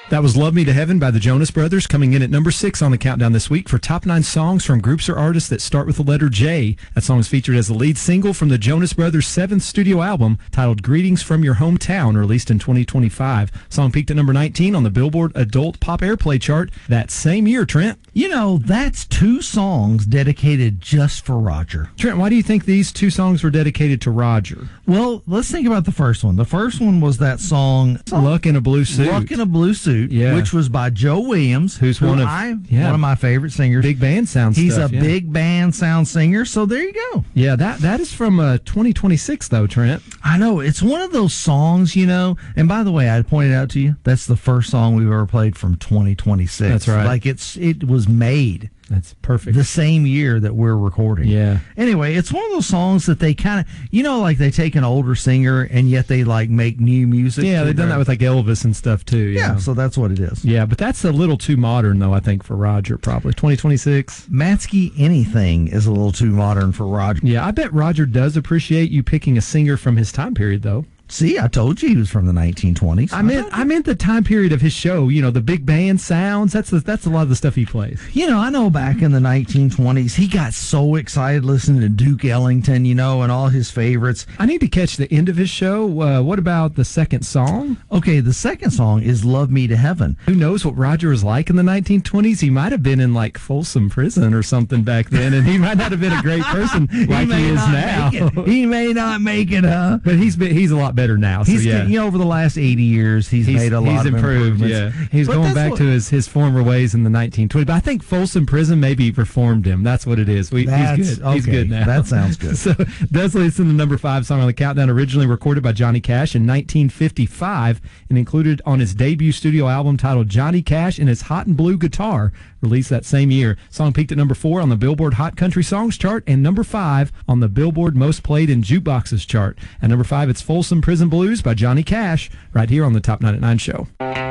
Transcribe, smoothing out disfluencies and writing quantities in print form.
That was Love Me to Heaven by the Jonas Brothers, coming in at number 6 on the countdown this week for top 9 songs from groups or artists that start with the letter J. That song is featured as the lead single from the Jonas Brothers' 7th studio album titled Greetings from Your Hometown, released in 2025. Song peaked at number 19 on the Billboard Adult Pop Airplay chart that same year, Trent. You know, that's 2 songs dedicated just for Roger. Trent, why do you think these 2 songs were dedicated to Roger? Well, let's think about the first one. The first one was that song, Luck in a Blue Suit. Luck in a Blue Suit. Yeah. Which was by Joe Williams, who's one of my favorite singers. Big band sound He's stuff, a big band sound singer, so there you go. Yeah, that is from 2026, though, Trent. I know. It's one of those songs, you know, and by the way, I pointed out to you, that's the first song we've ever played from 2026. That's right. Like it was made. That's perfect. The same year that we're recording. Yeah. Anyway, it's one of those songs that they kind of, you know, like they take an older singer and yet they like make new music. Yeah, they've done that with like Elvis and stuff too. Yeah, so that's what it is. Yeah, but that's a little too modern though, I think, for Roger, probably. 2026. Matsky, anything is a little too modern for Roger. Yeah, I bet Roger does appreciate you picking a singer from his time period though. See, I told you he was from the 1920s. I meant the time period of his show. You know, the big band sounds. That's a lot of the stuff he plays. You know, I know back in the 1920s, he got so excited listening to Duke Ellington, you know, and all his favorites. I need to catch the end of his show. What about the second song? Okay, the second song is Love Me to Heaven. Who knows what Roger was like in the 1920s? He might have been in like Folsom Prison or something back then, and he might not have been a great person like he is now. He may not make it, huh? But he's a lot better now. So, you know, over the last 80 years, he's made a lot of improved. improvements. Yeah, he's going back to his former ways in the 1920s. But I think Folsom Prison maybe reformed him. That's what it is. He's good. Okay. He's good now. That sounds good. So Desley is in the number 5 song on the countdown, originally recorded by Johnny Cash in 1955 and included on his debut studio album titled Johnny Cash and His Hot and Blue Guitar, released that same year. Song peaked at number 4 on the Billboard Hot Country Songs chart and number 5 on the Billboard Most Played in Jukeboxes chart. At number 5, it's Folsom Prison Blues by Johnny Cash, right here on the Top 9 at 9 show.